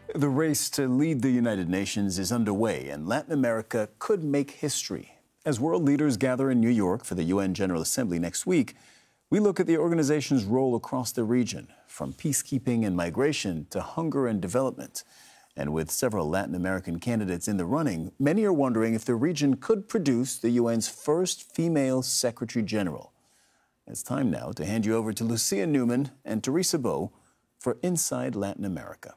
The race to lead the United Nations is underway, and Latin America could make history. As world leaders gather in New York for the UN General Assembly next week, we look at the organization's role across the region, from peacekeeping and migration to hunger and development. And with several Latin American candidates in the running, many are wondering if the region could produce the UN's first female Secretary General. It's time now to hand you over to Lucia Newman and Teresa Bow for Inside Latin America.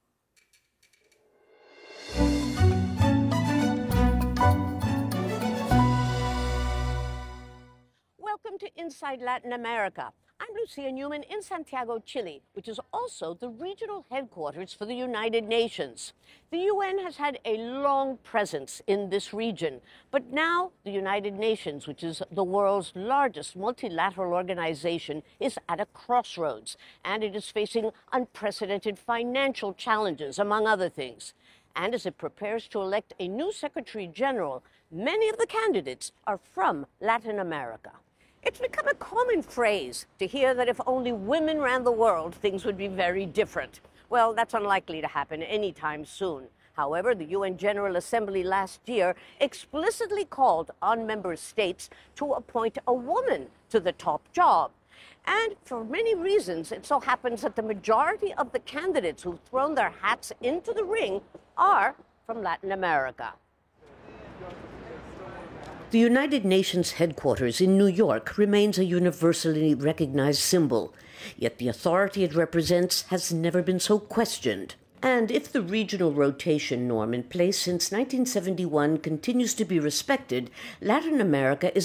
Welcome to Inside Latin America. I'm Lucia Newman in Santiago, Chile, which is also the regional headquarters for the United Nations. The UN has had a long presence in this region, but now the United Nations, which is the world's largest multilateral organization, is at a crossroads, and it is facing unprecedented financial challenges, among other things. And as it prepares to elect a new Secretary General, many of the candidates are from Latin America. It's become a common phrase to hear that if only women ran the world, things would be very different. Well, that's unlikely to happen anytime soon. However, the UN General Assembly last year explicitly called on member states to appoint a woman to the top job. And for many reasons, it so happens that the majority of the candidates who've thrown their hats into the ring are from Latin America. The United Nations headquarters in New York remains a universally recognized symbol, yet the authority it represents has never been so questioned. And if the regional rotation norm in place since 1971 continues to be respected, Latin America is